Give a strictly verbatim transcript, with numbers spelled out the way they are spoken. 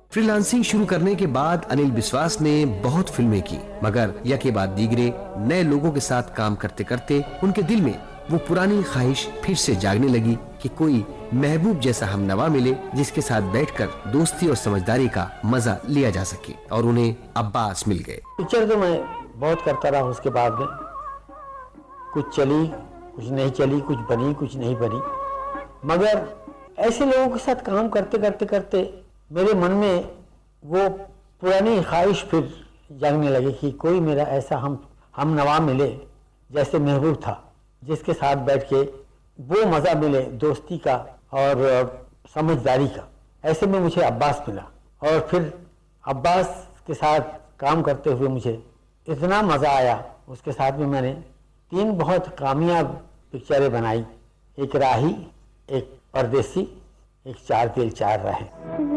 Freelancing शुरू करने के बाद अनिल विश्वास ने बहुत फिल्में की, मगर यके बाद दीगरे नए लोगों के साथ काम करते करते उनके दिल में वो पुरानी ख्वाहिश फिर से जागने लगी कि कोई महबूब जैसा हमनवा मिले जिसके साथ बैठकर दोस्ती और समझदारी का मजा लिया जा सके। और उन्हें अब्बास मिल गए। पिक्चर तो मैं बहुत करता रहा, उसके बाद में कुछ चली, कुछ नहीं चली, कुछ बनी, कुछ नहीं बनी, मगर ऐसे लोगों के साथ काम करते करते करते मेरे मन में वो पुरानी ख्वाहिश फिर जागने लगी कि कोई मेरा ऐसा हम हम नवा मिले जैसे महबूब था, जिसके साथ बैठ के वो मज़ा मिले दोस्ती का और समझदारी का। ऐसे में मुझे अब्बास मिला और फिर अब्बास के साथ काम करते हुए मुझे इतना मज़ा आया। उसके साथ में मैंने तीन बहुत कामयाब पिक्चरें बनाई, एक राही, एक परदेसी, एक चार दिल चार राहें।